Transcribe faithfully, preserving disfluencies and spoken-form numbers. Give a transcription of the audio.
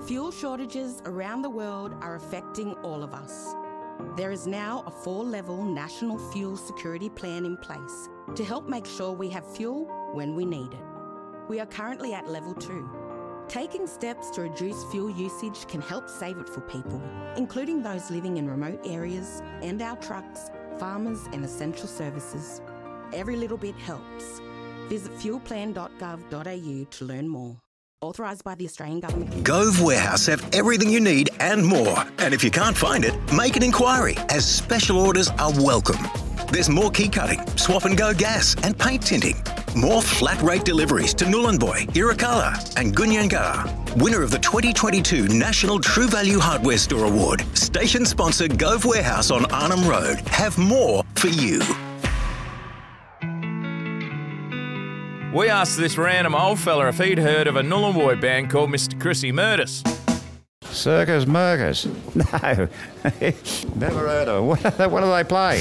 Fuel shortages around the world are affecting all of us. There is now a four-level national fuel security plan in place to help make sure we have fuel when we need it. We are currently at level two. Taking steps to reduce fuel usage can help save it for people, including those living in remote areas and our trucks, farmers and essential services. Every little bit helps. Visit fuel plan dot gov dot a u to learn more. Authorised by the Australian Government. Gove Warehouse have everything you need and more. And if you can't find it, make an inquiry, as special orders are welcome. There's more key cutting, swap and go gas and paint tinting. More flat rate deliveries to Nhulunbuy, Irukala and Goonyangarra. Winner of the twenty twenty-two National True Value Hardware Store Award. Station sponsor Gove Warehouse on Arnhem Road. Have more for you. We asked this random old fella if he'd heard of a Nhulunbuy band called Mister Chrissy Murders. Circus Murkers? No, never heard of them. What, what do they play?